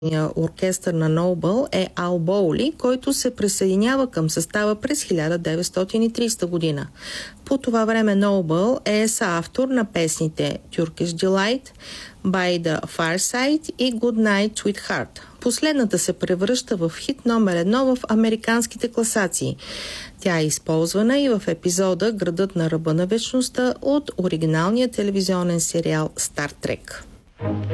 оркестър на Нобъл е Ал Боули, който се присъединява към състава през 1930 година. По това време Нобъл е съавтор на песните Turkish Delight, By the Fireside и Good Night Sweetheart. Последната се превръща в хит номер 1 в американските класации. Тя е използвана и в епизода "Градът на ръба на вечността" от оригиналния телевизионен сериал Стар Трек.